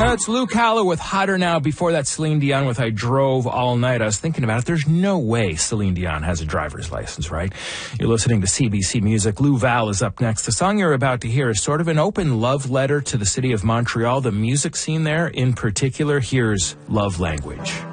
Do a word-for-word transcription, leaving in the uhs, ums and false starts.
It's Luke Haller with Hotter Now. Before that, Celine Dion with I Drove All Night. I was thinking about it. There's no way Celine Dion has a driver's license, right? You're listening to C B C Music. Lou Val is up next. The song you're about to hear is sort of an open love letter to the city of Montreal, the music scene there in particular. Here's Love Language.